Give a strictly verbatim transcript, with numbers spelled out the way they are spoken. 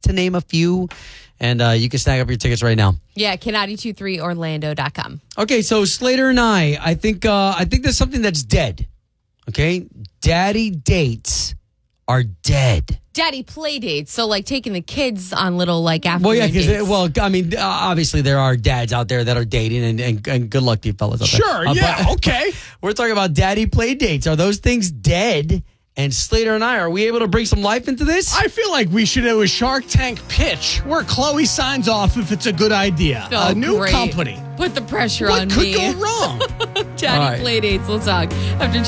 to name a few. And uh, you can snag up your tickets right now. Yeah, Kid Nine two three Orlando dot com. Okay, so Slater and I, I think uh, I think there's something that's dead. Okay? Daddy dates are dead. Daddy play dates. So, like, taking the kids on little, like, afternoon Well, yeah, because, dates. well, I mean, uh, obviously there are dads out there that are dating, and, and, and good luck to you fellas out there. Sure, Uh, yeah, but okay. We're talking about daddy play dates. Are those things dead? And Slater and I, are we able to bring some life into this? I feel like we should do a Shark Tank pitch where Chloe signs off if it's a good idea. Oh, a new great. company. Put the pressure What on could me. go wrong? Daddy All right. play dates. We'll talk after